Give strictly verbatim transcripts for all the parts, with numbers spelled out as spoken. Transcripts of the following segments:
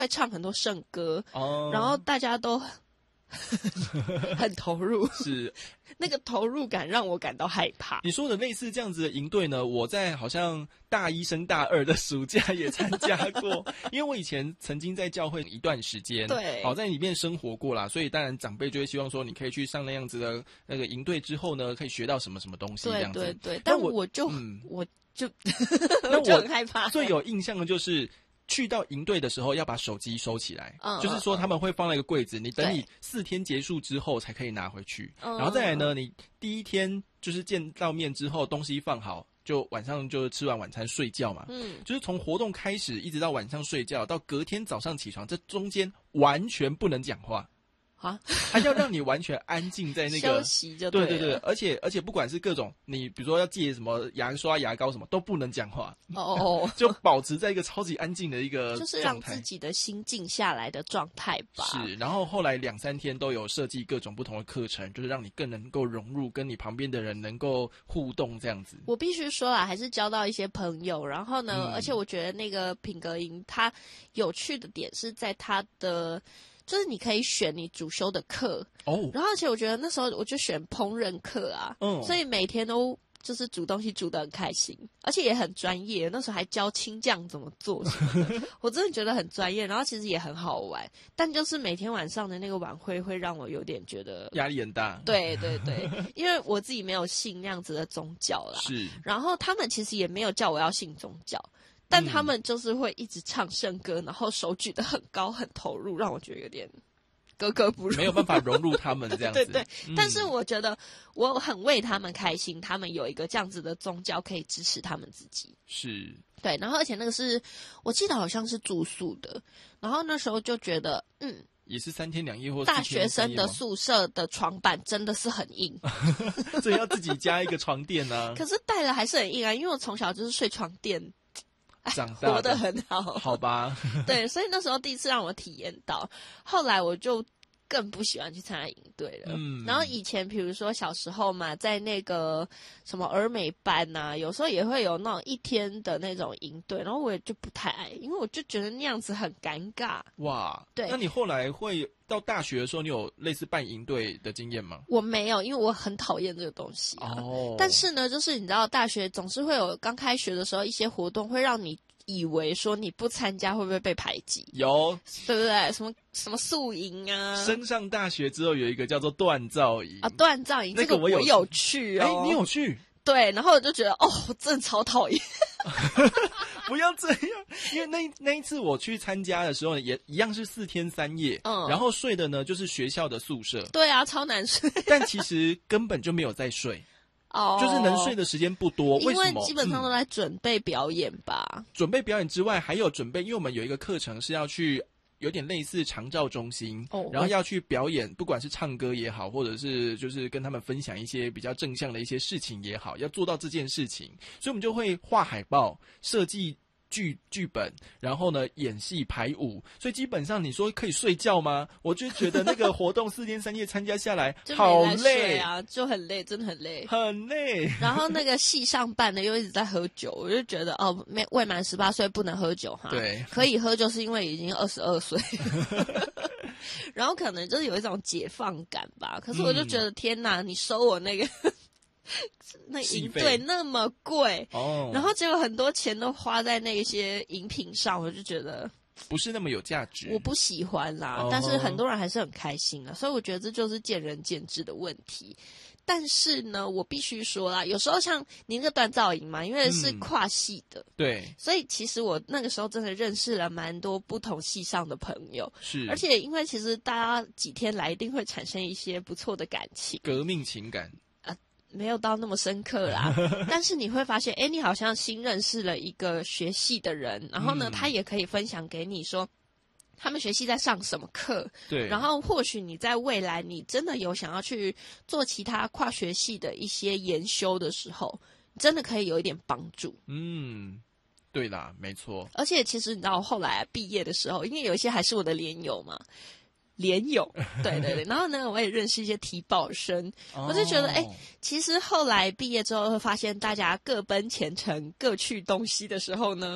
会唱很多圣歌， 哦， 然后大家都很投入， 是那个投入感让我感到害怕。 你说的类似这样子的营队呢，我在好像大一升大二的暑假也参加过，因为我以前曾经在教会一段时间， 对， 好在里面生活过啦，所以当然长辈就会希望说，你可以去上那样子的那个营队之后呢，可以学到什么什么东西这样子。 对对对，但我我就、 嗯、 我就那我就很害怕。 最有印象的就是去到营队的时候要把手机收起来， 嗯、 就是说他们会放在一个柜子， 嗯、 你等你四天结束之后才可以拿回去。 嗯、 然后再来呢，你第一天就是见到面之后，东西放好，就晚上就吃完晚餐睡觉嘛。嗯，就是从活动开始一直到晚上睡觉，到隔天早上起床，这中间完全不能讲话。 啊， 还要让你完全安静在那个休息就对了。 对对对，而且而且不管是各种你比如说要借什么牙刷牙膏什么都不能讲话。 哦哦， 就保持在一个超级安静的一个就是让自己的心静下来的状态吧。 是，然后后来两三天都有设计各种不同的课程，就是让你更能够融入，跟你旁边的人能够互动这样子。 我必须说啦，还是交到一些朋友，然后呢， 嗯、 而且我觉得那个品格营它有趣的点是在它的。就是你可以选你主修的课哦，然后而且我觉得那时候我就选烹饪课啊，嗯，所以每天都就是煮东西煮得很开心，而且也很专业。那时候还教青酱怎么做什么的，我真的觉得很专业，然后其实也很好玩。但就是每天晚上的那个晚会会让我有点觉得压力很大。 对对对，因为我自己没有信那样子的宗教啦， 是， 然后他们其实也没有叫我要信宗教。但他们就是会一直唱圣歌，然后手举得很高很投入，让我觉得有点格格不入， 没有办法融入他们这样子。 对对、嗯、但是我觉得我很为他们开心，他们有一个这样子的宗教可以支持他们自己。 是， 对，然后而且那个是我记得好像是住宿的，然后那时候就觉得嗯。 也是三天两夜或大学生的宿舍的床板真的是很硬， 所以要自己加一个床垫啊。 可是带了还是很硬啊，因为我从小就是睡床垫。 长大活得很好， 好吧？ 对，所以那时候第一次让我体验到，后来我就更不喜欢去参加营队了。嗯，然后以前比如说小时候嘛，在那个什么儿美班啊，有时候也会有那种一天的那种营队，然后我也就不太爱，因为我就觉得那样子很尴尬。 哇， 对， 那你后来会到大学的时候，你有类似办营队的经验吗？ 我没有，因为我很讨厌这个东西啊。哦，但是呢，就是你知道，大学总是会有刚开学的时候一些活动，会让你以为说你不参加会不会被排挤？ 有， 对不对？什么什么宿营啊？ 升上大学之后有一个叫做锻造营啊，锻造营， 那个我有、 这个、我有去哦。 哎，你有去？ 对，然后我就觉得哦，我真的超讨厌。 不要这样，因为那那一次我去参加的时候，也一样是四天三夜，嗯，然后睡的呢就是学校的宿舍。 对啊，超难睡。 但其实根本就没有在睡。 哦， 就是能睡的时间不多，为什么？ 因为基本上都在准备表演吧。 嗯、准备表演之外，还有准备，因为我们有一个课程是要去，有点类似长照中心，哦、然后要去表演，不管是唱歌也好，或者是就是跟他们分享一些比较正向的一些事情也好，要做到这件事情，所以我们就会画海报、设计剧剧本，然后呢演戏排舞，所以基本上你说可以睡觉吗？我就觉得那个活动四天三夜参加下来好累啊，就很累，真的很累， 很累。 然后那个戏上办的又一直在喝酒，我就觉得哦，没未满十八岁不能喝酒哈。 对， 可以喝就是因为已经二十二岁。然后可能就是有一种解放感吧，可是我就觉得、嗯、天哪，你收我那个。那营队那么贵哦，然后结果很多钱都花在那些饮品上，我就觉得不是那么有价值。 我不喜欢啦，哦、但是很多人还是很开心啊，所以我觉得这就是见仁见智的问题。但是呢，我必须说啦，有时候像您那个锻造营嘛，因为是跨系的， 嗯、对， 所以其实我那个时候真的认识了蛮多不同系上的朋友， 是， 而且因为其实大家几天来一定会产生一些不错的感情， 革命情感。 没有到那么深刻啦，但是你会发现，哎，你好像新认识了一个学系的人，然后呢，嗯、他也可以分享给你说，他们学系在上什么课， 对， 然后或许你在未来你真的有想要去做其他跨学系的一些研修的时候，真的可以有一点帮助。 嗯，对啦，没错。 而且其实你知道，后来毕业的时候，因为有一些还是我的连友嘛。连友，对对对，然后呢，我也认识一些体保生，哦、我就觉得，哎，其实后来毕业之后会发现，大家各奔前程、各去东西的时候呢，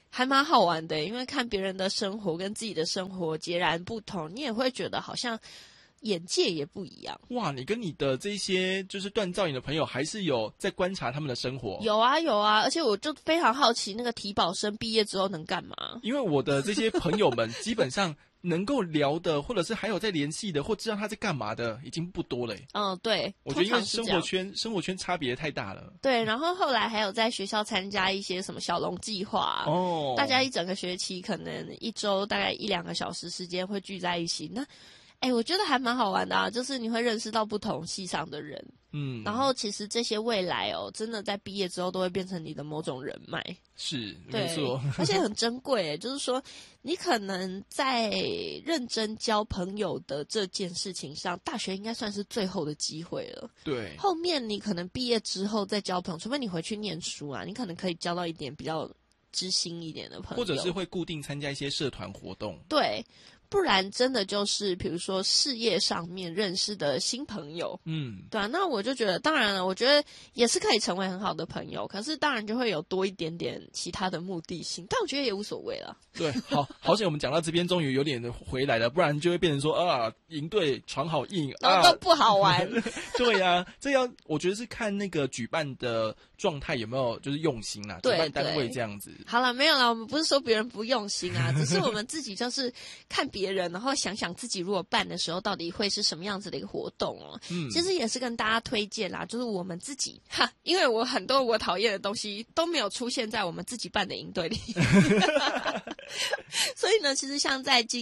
还蛮好玩的，因为看别人的生活跟自己的生活截然不同，你也会觉得好像眼界也不一样。 哇，你跟你的这些就是锻造影的朋友还是有在观察他们的生活？ 有啊有啊，而且我就非常好奇那个体保生毕业之后能干嘛。 因为我的这些朋友们基本上能够聊的，或者是还有在联系的，或知道他在干嘛的，已经不多了。 嗯，对， 我觉得因为生活圈生活圈差别太大了。 对，然后后来还有在学校参加一些什么小龙计划哦，大家一整个学期可能一周大概一两个小时时间会聚在一起，那哎，我觉得还蛮好玩的啊，就是你会认识到不同系上的人，嗯，然后其实这些未来哦，真的在毕业之后都会变成你的某种人脉， 是，没错， 而且很珍贵诶，就是说你可能在认真交朋友的这件事情上，大学应该算是最后的机会了。 对， 后面你可能毕业之后再交朋友，除非你回去念书啊，你可能可以交到一点比较知心一点的朋友， 或者是会固定参加一些社团活动。 对。不然真的就是比如说事业上面认识的新朋友，嗯，对啊，那我就觉得当然了，我觉得也是可以成为很好的朋友，可是当然就会有多一点点其他的目的性，但我觉得也无所谓了。 对，好好险我们讲到这边终于有点回来了，不然就会变成说啊，营队床好硬啊，都不好玩。 对啊，这要我觉得是看那个举办的状态有没有就是用心啦，举办单位这样子。 好了，没有啦，我们不是说别人不用心啊，只是我们自己就是看别人，然后想想自己如果办的时候到底会是什么样子的一个活动哦。嗯，其实也是跟大家推荐啦，就是我们自己哈，因为我很多我讨厌的东西都没有出现在我们自己办的营队里，所以呢，其实像在今